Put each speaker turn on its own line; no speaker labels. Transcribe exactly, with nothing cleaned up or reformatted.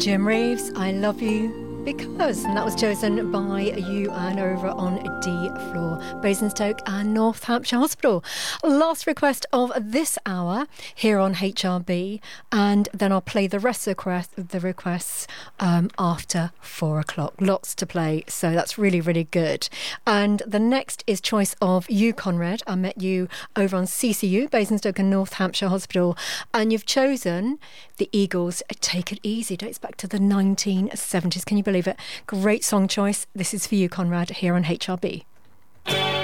Jim Reeves, I Love You Because, and that was chosen by you and over on D Floor, Basingstoke and North Hampshire Hospital. Last request of this hour here on H R B, and then I'll play the rest of the requests um, after four o'clock. Lots to play, so that's really, really good. And the next is choice of you, Conrad. I met you over on C C U, Basingstoke and North Hampshire Hospital, and you've chosen the Eagles' Take It Easy. Dates back to the nineteen seventies. Can you believe it? Great song choice. This is for you, Conrad, here on H R B.